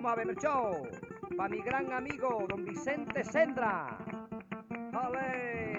Vamos a beber show. Para mi gran amigo, don Vicente Sendra. ¡Ole!